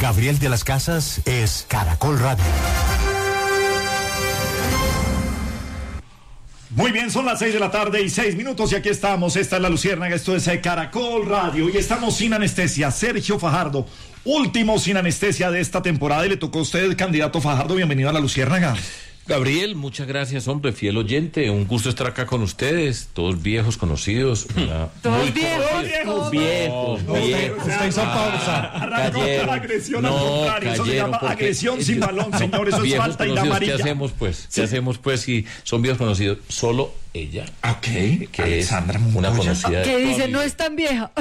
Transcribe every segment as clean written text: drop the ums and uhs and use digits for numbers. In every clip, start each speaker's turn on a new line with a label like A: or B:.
A: Gabriel de las Casas es Caracol Radio.
B: Muy bien, son las 6:06 y aquí estamos. Esta es La Luciérnaga, esto es Caracol Radio y estamos sin anestesia. Sergio Fajardo, último sin anestesia de esta temporada, y le tocó a usted, candidato Fajardo. Bienvenido a La Luciérnaga.
C: Gabriel, muchas gracias, hombre, fiel oyente, un gusto estar acá con ustedes, todos viejos, conocidos.
D: Todos viejos.
B: Usted hizo pausa. Arrancó con la agresión al contrario. Eso se llama agresión sin balón, señor. Eso es falta y la amarilla.
C: ¿Qué hacemos, pues? ¿Qué hacemos, pues, si son viejos conocidos? Solo ella.
B: Ok.
C: Que
B: Alexandra
C: es una
B: Montoya.
C: conocida.
D: Que dice, no es tan vieja.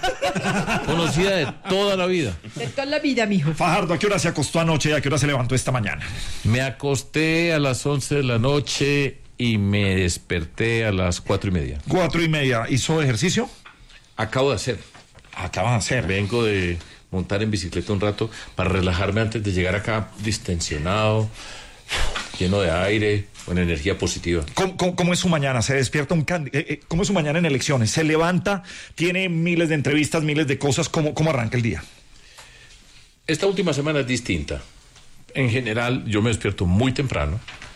C: Conocida de toda la vida.
D: De toda la vida, mijo.
B: Fajardo, ¿a qué hora se acostó anoche y a qué hora se levantó esta mañana?
C: Me acosté a las 11 de la noche y me desperté a las 4:30.
B: 4:30. ¿Hizo ejercicio?
C: Acabo de hacer.
B: Acaba de hacer.
C: Vengo de montar en bicicleta un rato para relajarme antes de llegar acá distensionado, lleno de aire, con energía positiva.
B: ¿Cómo es su mañana? ¿Se despierta ¿cómo es su mañana en elecciones? ¿Se levanta? ¿Tiene miles de entrevistas, miles de cosas? ¿Cómo arranca el día?
C: Esta última semana es distinta. En general, yo me despierto muy temprano,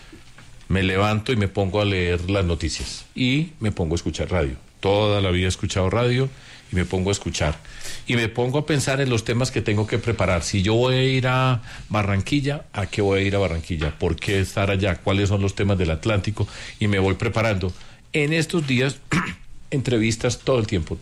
C: me levanto y me pongo a leer las noticias y me pongo a escuchar radio. Toda la vida he escuchado radio y me pongo a escuchar. Y me pongo a pensar en los temas que tengo que preparar. Si yo voy a ir a Barranquilla, ¿a qué voy a ir a Barranquilla? ¿Por qué estar allá? ¿Cuáles son los temas del Atlántico? Y me voy preparando. En estos días, entrevistas todo el tiempo.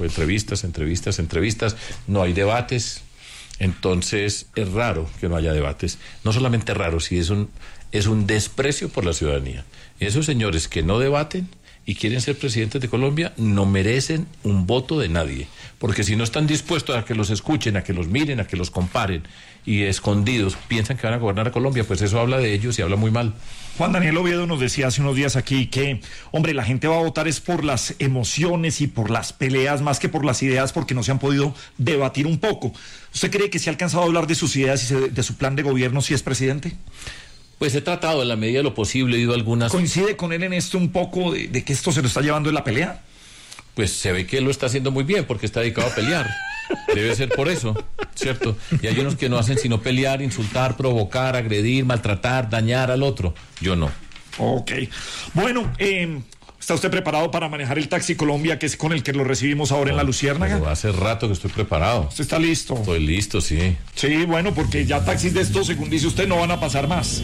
C: Entrevistas. No hay debates. Entonces, es raro que no haya debates. No solamente raro, sí es un desprecio por la ciudadanía. Esos señores que no debaten y quieren ser presidentes de Colombia no merecen un voto de nadie, porque si no están dispuestos a que los escuchen, a que los miren, a que los comparen y escondidos piensan que van a gobernar a Colombia, pues eso habla de ellos y habla muy mal.
B: Juan Daniel Oviedo nos decía hace unos días aquí que, hombre, la gente va a votar es por las emociones y por las peleas más que por las ideas, porque no se han podido debatir un poco. ¿Usted cree que se ha alcanzado a hablar de sus ideas y de su plan de gobierno si es presidente?
C: Pues he tratado en la medida de lo posible, he ido a algunas...
B: ¿Coincide con él en esto un poco de que esto se lo está llevando en la pelea?
C: Pues se ve que él lo está haciendo muy bien porque está dedicado a pelear. Debe ser por eso, ¿cierto? Y hay unos que no hacen sino pelear, insultar, provocar, agredir, maltratar, dañar al otro. Yo no.
B: Ok. Bueno, ¿está usted preparado para manejar el Taxi Colombia, que es con el que lo recibimos ahora en La Luciérnaga?
C: Pero hace rato que estoy preparado.
B: ¿Usted está listo?
C: Estoy listo, sí.
B: Sí, bueno, porque ya taxis de estos, según dice usted, no van a pasar más.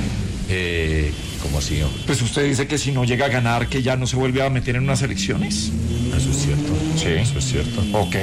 C: ¿Cómo así?
B: Pues usted dice que si no llega a ganar, que ya no se vuelve a meter en unas elecciones.
C: Eso es cierto.
B: Sí.
C: Eso es cierto.
B: Ok.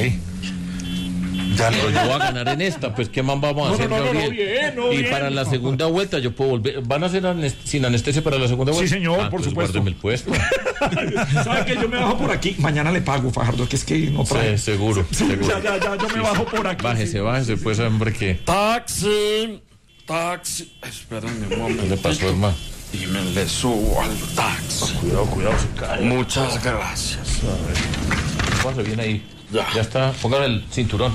C: Pero yo voy a ganar en esta, pues ¿qué más vamos a hacer, Gabriel? Y para la segunda vuelta yo puedo volver. ¿Van a hacer sin anestesia para la segunda vuelta?
B: Sí, señor, por supuesto.
C: Guárdeme el puesto.
B: ¿Sabe que yo me bajo por aquí? Mañana le pago, Fajardo, que es que no trae.
C: Sí, seguro.
B: Ya, yo me bajo por aquí.
C: Bájese, pues, hombre, que...
E: Taxi. Espérame un momento.
C: ¿Qué le pasó, hermano?
E: Y me le subo al taxi.
C: Cuidado, se cae.
E: Muchas gracias.
C: Póngase bien ahí.
E: Ya
C: está. Póngale el cinturón.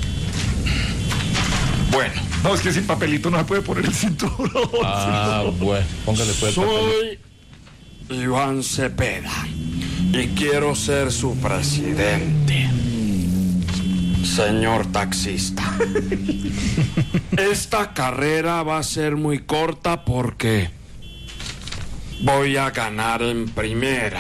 E: Bueno.
B: No, es que sin papelito no se puede poner el cinturón.
C: Bueno. Póngale pues el
E: Soy Iván Cepeda y quiero ser su presidente. Señor taxista. Esta carrera va a ser muy corta porque voy a ganar en primera.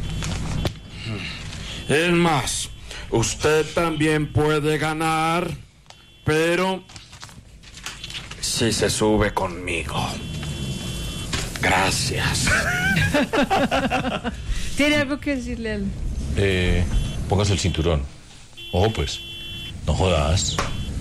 E: Es más, usted también puede ganar, pero si se sube conmigo. Gracias.
D: ¿Tiene algo que decirle a él?
C: Póngase el cinturón. Ojo, pues. No jodas.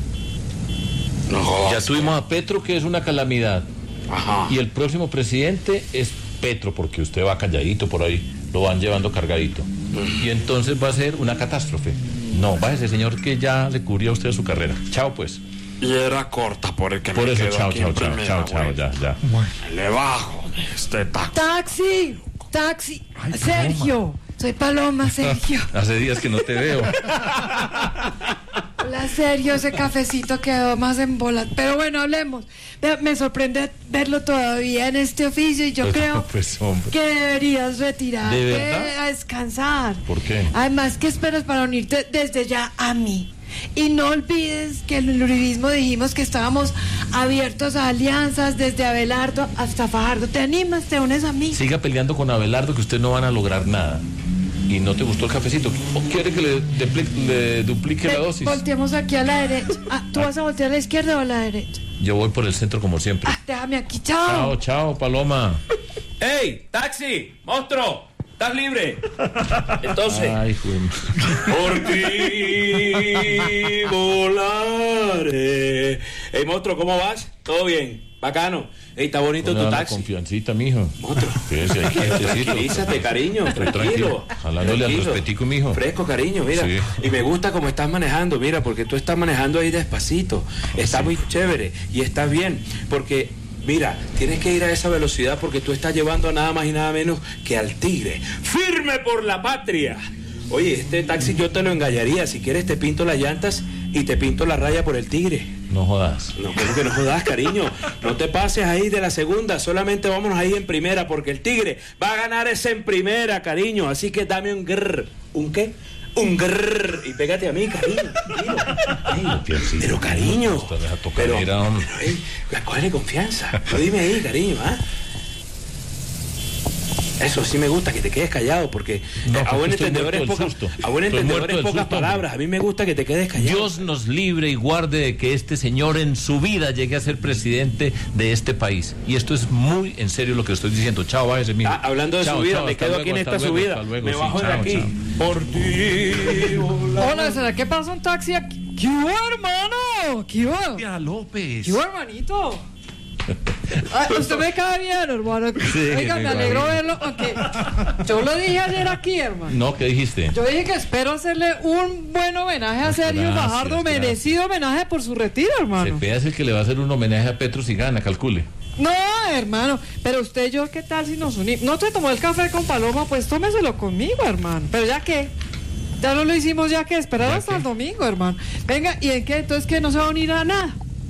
C: Ya tuvimos a Petro, que es una calamidad.
E: Ajá.
C: Y el próximo presidente es Petro, porque usted va calladito por ahí, lo van llevando cargadito. Y entonces va a ser una catástrofe. No, bájese, señor, que ya le cubrió a usted su carrera. Chao, pues.
E: Y era corta por el que
C: por
E: me
C: eso,
E: quedo
C: chao,
E: aquí
C: chao,
E: en
C: chao,
E: primera,
C: chao, ya.
B: Bueno.
E: Le bajo de este taxi.
D: Taxi. Sergio. Soy Paloma, Sergio.
C: Hace días que no te veo.
D: Hola, Sergio, ese cafecito quedó más en bolas. Pero bueno, hablemos. Me sorprende verlo todavía en este oficio y yo creo que deberías retirarte
C: ¿De verdad?
D: a descansar.
C: ¿Por qué?
D: Además, ¿qué esperas para unirte desde ya a mí? Y no olvides que en el uribismo dijimos que estábamos abiertos a alianzas desde Abelardo hasta Fajardo. ¿Te animas? ¿Te unes a mí?
C: Siga peleando con Abelardo, que ustedes no van a lograr nada. ¿Y no te gustó el cafecito? ¿O quiere que le duplique la dosis?
D: Volteemos aquí a la derecha. ¿Tú vas a voltear a la izquierda o a la derecha?
C: Yo voy por el centro como siempre.
D: Déjame aquí, chao.
C: Chao, Paloma.
F: ¡Ey, taxi! ¡Monstruo! ¿Estás libre? Entonces,
C: ay,
F: por ti volaré. Ey, monstruo, ¿cómo vas? ¿Todo bien? Bacano. Ey, está bonito tu taxi.
C: Confiancita, mijo.
F: Monstruo. Tranquilízate, cariño. Tranquilo.
C: Jalándole al respetico, mijo.
F: Fresco, cariño, mira. Sí. Y me gusta cómo estás manejando, mira, porque tú estás manejando ahí despacito. Está muy chévere y estás bien, porque... Mira, tienes que ir a esa velocidad porque tú estás llevando a nada más y nada menos que al tigre. ¡Firme por la patria! Oye, este taxi yo te lo engallaría. Si quieres te pinto las llantas y te pinto la raya por el tigre.
C: No jodas.
F: No, ¿cómo que no jodas, cariño? No te pases ahí de la segunda. Solamente vámonos ahí en primera porque el tigre va a ganar ese en primera, cariño. Así que dame un grrr. ¿Un qué? Un grrr. Y pégate a mí, cariño. Pero cariño. Pero cógele confianza. No, dime ahí, cariño, ¿ah? Eso sí me gusta, que te quedes callado, porque a buen entendedor es pocas palabras. A mí me gusta que te quedes callado.
C: Dios nos libre y guarde de que este señor en su vida llegue a ser presidente de este país. Y esto es muy en serio lo que estoy diciendo. Chao, váyase, mijo.
F: Hablando de su vida, me quedo aquí en esta subida. Me bajo de aquí. Por ti.
D: Hola, ¿será que pasa un taxi aquí? ¿Qué hubo, hermano? ¿Qué hubo?
C: Tía López.
D: ¿Qué hubo, hermanito? Usted me cae bien, hermano.
C: Sí,
D: oiga, me alegro verlo. Okay. Yo lo dije ayer aquí, hermano.
C: No, ¿qué dijiste?
D: Yo dije que espero hacerle un buen homenaje a Sergio Fajardo, merecido homenaje por su retiro, hermano.
C: Cepeda es el que le va a hacer un homenaje a Petro si gana, calcule.
D: No, hermano, pero usted y yo, ¿qué tal si nos unimos? No te tomó el café con Paloma, pues tómeselo conmigo, hermano. Pero ya qué, ya no lo hicimos, ya que esperar hasta el domingo, hermano. Venga, ¿y en qué? Entonces, ¿que no se va a unir a nada?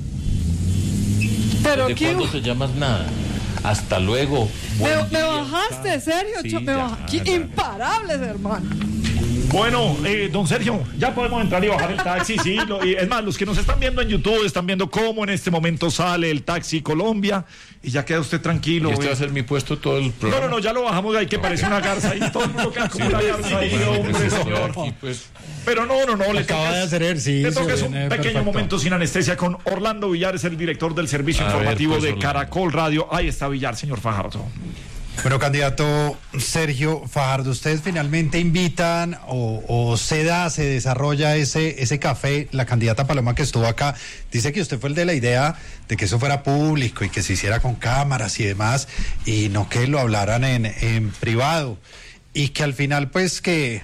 C: ¿Pero ¿de cuándo te llamas nada? Hasta luego.
D: Me bajaste, Sergio. Sí, me bajaste. Imparables, hermano.
B: Bueno, don Sergio, ya podemos entrar y bajar el taxi, sí. Es más, los que nos están viendo en YouTube están viendo cómo en este momento sale el Taxi Colombia y ya queda usted tranquilo.
C: ¿Y este va a ser mi puesto todo el programa?
B: No, ya lo bajamos de ahí que parece una garza ahí. Todo el mundo queda como una garza ahí, hombre, señor. Aquí, pues. Pero no, le
G: acaba de hacer ejercicio.
B: Le toca un pequeño perfecto momento sin anestesia con Orlando Villar, es el director del servicio informativo pues, de Orlando. Caracol Radio. Ahí está Villar, señor Fajardo.
G: Bueno, candidato Sergio Fajardo, ustedes finalmente invitan o se desarrolla ese café. La candidata Paloma que estuvo acá dice que usted fue el de la idea de que eso fuera público y que se hiciera con cámaras y demás, y no que lo hablaran en privado, y que al final pues que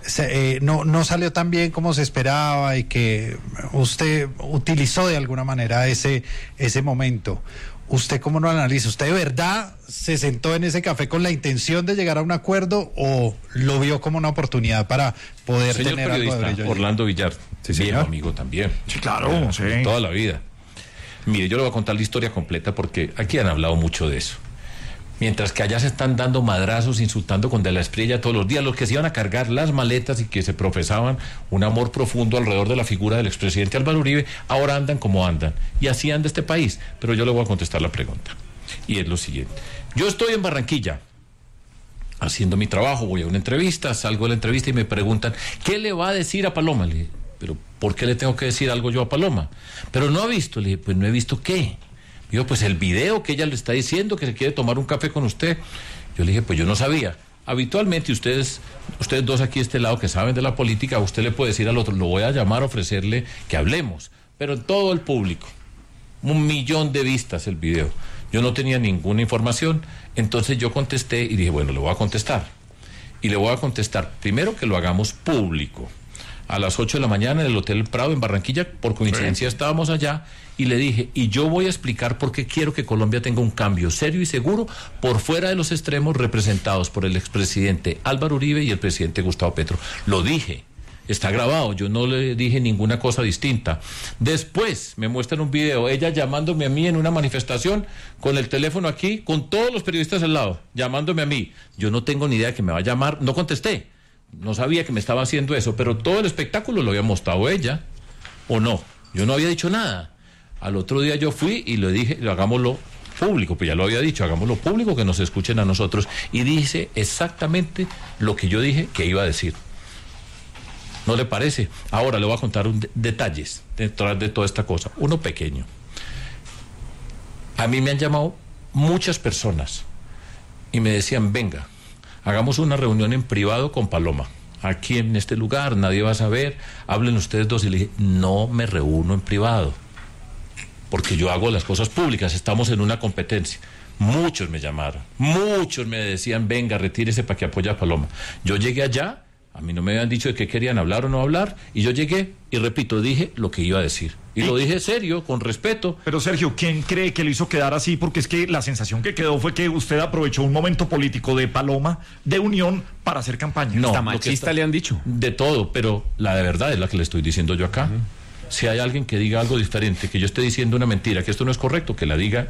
G: no salió tan bien como se esperaba y que usted utilizó de alguna manera ese momento. ¿Usted cómo lo analiza? ¿Usted de verdad se sentó en ese café con la intención de llegar a un acuerdo o lo vio como una oportunidad para poder tener algo de brillo?
C: Orlando Villar, viejo amigo también.
B: Sí, claro, sí.
C: Toda la vida. Mire, yo le voy a contar la historia completa porque aquí han hablado mucho de eso. Mientras que allá se están dando madrazos, insultando con De la Espriella todos los días, los que se iban a cargar las maletas y que se profesaban un amor profundo alrededor de la figura del expresidente Álvaro Uribe, ahora andan como andan. Y así anda este país. Pero yo le voy a contestar la pregunta. Y es lo siguiente. Yo estoy en Barranquilla haciendo mi trabajo, voy a una entrevista, salgo de la entrevista y me preguntan, ¿qué le va a decir a Paloma? Le dije, ¿pero por qué le tengo que decir algo yo a Paloma? Pero no ha visto. Le dije, pues no he visto qué. Digo, pues el video que ella le está diciendo que se quiere tomar un café con usted. Yo le dije, pues yo no sabía. Habitualmente ustedes dos aquí a este lado que saben de la política, usted le puede decir al otro, lo voy a llamar, ofrecerle que hablemos. Pero en todo el público, 1 millón de vistas el video. Yo no tenía ninguna información, entonces yo contesté y dije, bueno, le voy a contestar. Y le voy a contestar, primero que lo hagamos público. A las 8 de la mañana en el Hotel Prado en Barranquilla, por coincidencia estábamos allá, y le dije, y yo voy a explicar por qué quiero que Colombia tenga un cambio serio y seguro por fuera de los extremos representados por el expresidente Álvaro Uribe y el presidente Gustavo Petro. Lo dije, está grabado, yo no le dije ninguna cosa distinta. Después me muestran un video, ella llamándome a mí en una manifestación, con el teléfono aquí, con todos los periodistas al lado, llamándome a mí. Yo no tengo ni idea que me va a llamar, no contesté. No sabía que me estaba haciendo eso, pero todo el espectáculo lo había mostrado ella. ¿o no? Yo no había dicho nada. Al otro día yo fui y le dije, hagámoslo público, pues ya lo había dicho, hagámoslo público, que nos escuchen a nosotros. Y dice exactamente lo que yo dije que iba a decir. ¿No le parece? Ahora le voy a contar detalles detrás de toda esta cosa. Uno pequeño. A mí me han llamado muchas personas y me decían, venga, hagamos una reunión en privado con Paloma. Aquí en este lugar, nadie va a saber, hablen ustedes dos. Y le dije, no me reúno en privado, porque yo hago las cosas públicas, estamos en una competencia. Muchos me llamaron, muchos me decían, venga, retírese para que apoye a Paloma. Yo llegué allá, a mí no me habían dicho de qué querían hablar o no hablar, y yo llegué, y repito, dije lo que iba a decir. Y lo dije serio, con respeto.
B: Pero Sergio, ¿quién cree que lo hizo quedar así? Porque es que la sensación que quedó fue que usted aprovechó un momento político de Paloma, de unión, para hacer campaña.
C: No,
H: hasta machista le han dicho.
C: De todo, pero la de verdad es la que le estoy diciendo yo acá. Si hay alguien que diga algo diferente, que yo esté diciendo una mentira, que esto no es correcto, que la diga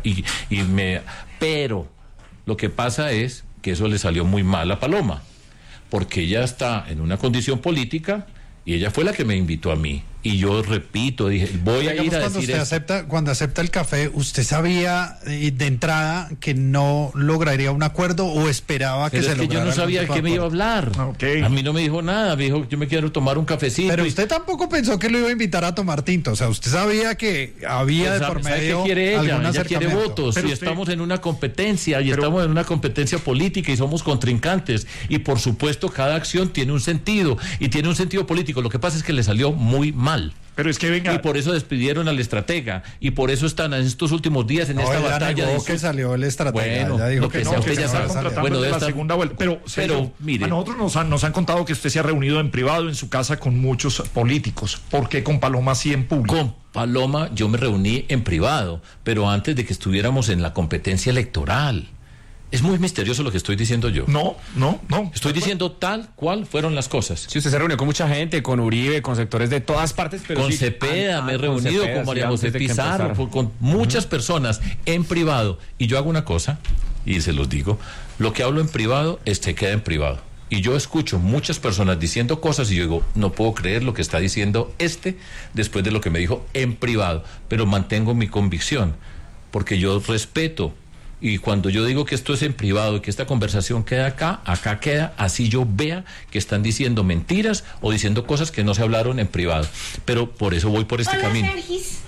C: Pero lo que pasa es que eso le salió muy mal a Paloma, porque ella está en una condición política y ella fue la que me invitó a mí. Y yo repito, dije, voy a ir a decir
G: cuando acepta el café, ¿usted sabía de entrada que no lograría un acuerdo o esperaba que se lograra?
C: Yo no sabía de qué me iba a hablar.
B: Okay.
C: A mí no me dijo nada, me dijo, yo me quiero tomar un cafecito.
G: Pero usted tampoco pensó que lo iba a invitar a tomar tinto, o sea, usted sabía que había de por medio
C: ¿qué quiere ella? Ella quiere votos,
B: pero
C: y
B: usted...
C: estamos en una competencia, estamos en una competencia política y somos contrincantes, y por supuesto cada acción tiene un sentido, y tiene un sentido político. Lo que pasa es que le salió muy mal.
B: Pero es que venga.
C: Y por eso despidieron al estratega. Y por eso están en estos últimos días en esta batalla.
G: Negó que salió el estratega.
B: Bueno,
G: ya dijo
B: lo que sea, usted ya sabe. Bueno, de la segunda vuelta. Pero
C: mire,
B: a nosotros nos han contado que usted se ha reunido en privado en su casa con muchos políticos. ¿Por qué con Paloma sí en público?
C: Con Paloma yo me reuní en privado, pero antes de que estuviéramos en la competencia electoral. Es muy misterioso lo que estoy diciendo yo.
B: No.
C: Estoy diciendo tal cual fueron las cosas.
H: Sí, usted se reunió con mucha gente, con Uribe, con sectores de todas partes, pero
C: con Cepeda, me he reunido con María José Pizarro, con muchas personas en privado. Y yo hago una cosa, y se los digo, lo que hablo en privado, queda en privado. Y yo escucho muchas personas diciendo cosas y yo digo, no puedo creer lo que está diciendo después de lo que me dijo en privado. Pero mantengo mi convicción, porque yo respeto. Y cuando yo digo que esto es en privado y que esta conversación queda acá queda, así yo vea que están diciendo mentiras o diciendo cosas que no se hablaron en privado. Pero por eso voy por este camino.
I: Sergis.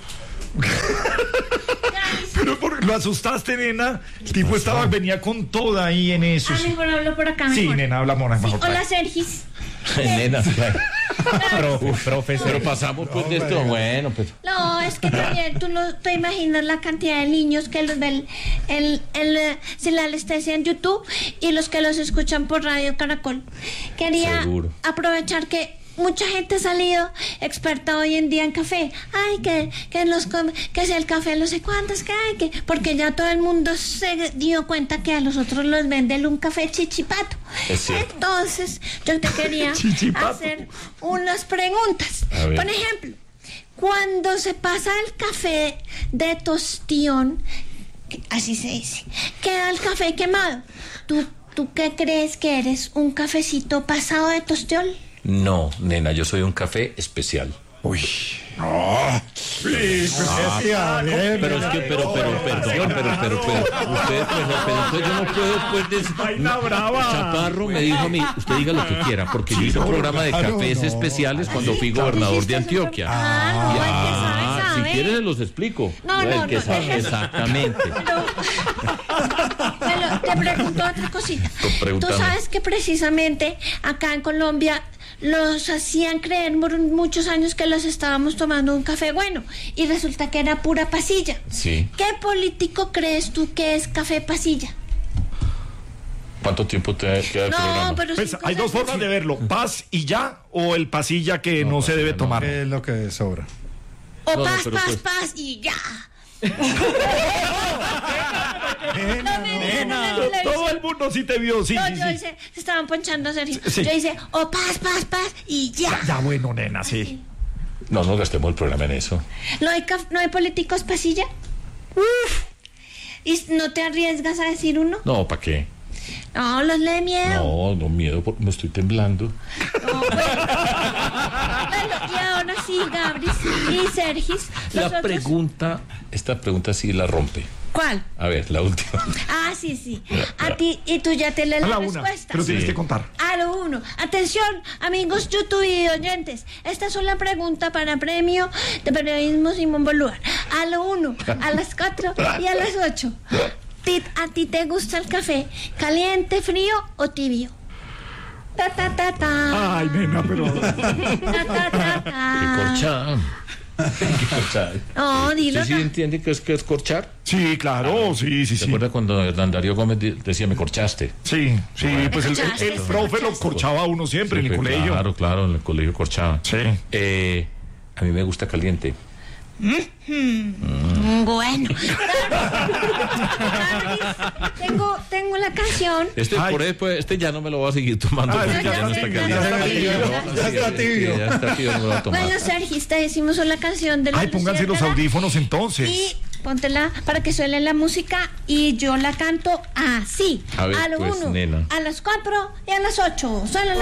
B: Pero lo asustaste, nena. El tipo venía con toda ahí en eso.
I: Mejor hablo por acá.
B: Sí, nena, habla mejor.
I: Sí, hola, Sergis.
C: Nena, profesor, pasamos pues de esto. Bueno, pues.
I: No, es que también tú no te imaginas la cantidad de niños que los ven en la anestesia en YouTube y los que los escuchan por Radio Caracol. Quería aprovechar que mucha gente ha salido experta hoy en día en café. Ay, que es el café no sé cuántos que hay, porque ya todo el mundo se dio cuenta que a los otros los venden un café chichipato. Entonces, yo te quería hacer unas preguntas. Por ejemplo, cuando se pasa el café de tostión, así se dice, queda el café quemado. ¿Tú qué crees que eres? ¿Un cafecito pasado de tostión?
C: No, nena, yo soy un café especial.
G: Uy.
B: No.
C: Pero es que, perdón, usted, yo no puedo después de Chaparro me dijo a mí, usted diga lo que quiera, porque yo hice un programa de cafés especiales cuando fui gobernador de Antioquia. Si quieres se los explico.
I: No.
C: Exactamente.
I: Pero te pregunto otra cosita. Tú sabes que precisamente acá en Colombia los hacían creer por muchos años que los estábamos tomando un café bueno y resulta que era pura pasilla.
C: Sí.
I: ¿Qué político crees tú que es café pasilla?
C: ¿Cuánto tiempo te queda el programa?
B: Pero pues hay dos formas de verlo, paz y ya o el pasilla que no se debe tomar.
G: ¿Qué es lo que sobra?
I: O paz y ya.
B: Todo el mundo sí te vio, sí.
I: Yo hice, se estaban ponchando a Sergio. Sí. Yo hice, paz y ya.
B: Ya, bueno, nena, sí.
C: No nos gastemos el programa en eso.
I: ¿No hay políticos pasilla? ¿Y no te arriesgas a decir uno?
C: No, ¿para qué?
I: No, los le miedo.
C: No miedo, porque me estoy temblando.
I: No, Y ahora sí, Gabris y Sergis.
C: Esta pregunta sí la rompe.
I: ¿Cuál?
C: A ver, la última.
I: Ah, sí. A ti, y tú ya te lees la respuesta.
B: Pero tienes que contar.
I: A lo 1. Atención, amigos YouTube y oyentes. Esta es una pregunta para premio de periodismo Simón Bolívar. A lo 1, a las 4 y a las 8. ¿A ti te gusta el café caliente, frío o tibio? Ta, ta, ta, ta.
B: Ay, nena, pero...
I: Ta, ta, ta, ta.
C: ¿Qué corchada? ¿Qué corchada?
I: No, dilo.
C: ¿Usted sí entiende qué es corchar?
B: Sí, claro, sí.
C: ¿Se acuerda cuando Hernán Darío Gómez decía me corchaste?
B: Sí, pues el profe lo corchaba a uno siempre en el colegio.
C: Claro, en el colegio corchaba.
B: Sí.
C: A mí me gusta caliente.
I: Bueno. Tengo la canción.
C: Este ya no me lo voy a seguir tomando. Porque ya no está caliente.
G: Ya está tibio.
C: Ya está tibio, no me lo voy a tomar.
I: Bueno, Sergis, te decimos la canción de la
B: Pónganse los
I: Luciérnaga
B: audífonos entonces.
I: Y póntela para que suene la música y yo la canto así.
C: A ver,
I: lo
C: pues,
I: 1,
C: nena.
I: a las 4 y a las 8. Suena la